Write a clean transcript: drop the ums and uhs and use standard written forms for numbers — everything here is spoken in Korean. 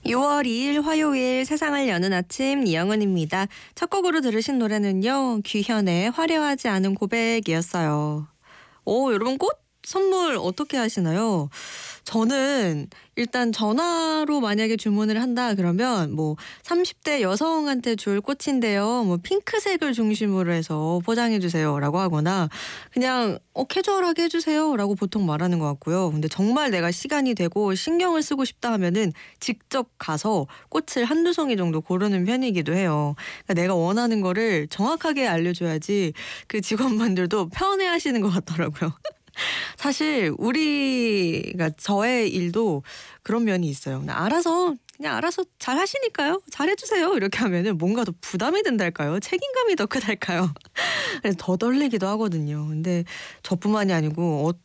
6월 2일 화요일 세상을 여는 아침 이영은입니다. 첫 곡으로 들으신 노래는요. 규현의 화려하지 않은 고백이었어요. 여러분 꽃 선물 어떻게 하시나요? 저는 일단 전화로 만약에 주문을 한다 그러면 뭐 30대 여성한테 줄 꽃인데요. 뭐 핑크색을 중심으로 해서 포장해 주세요라고 하거나 그냥 캐주얼하게 해 주세요라고 보통 말하는 것 같고요. 근데 정말 내가 시간이 되고 신경을 쓰고 싶다 하면은 직접 가서 꽃을 한두 송이 정도 고르는 편이기도 해요. 그러니까 내가 원하는 거를 정확하게 알려줘야지 그 직원분들도 편해하시는 것 같더라고요. 사실 우리가 저의 일도 그런 면이 있어요. 그냥 알아서 잘 하시니까요. 잘해 주세요. 이렇게 하면은 뭔가 더 부담이 된달까요? 책임감이 더 크달까요? 그래서 더 떨리기도 하거든요. 근데 저뿐만이 아니고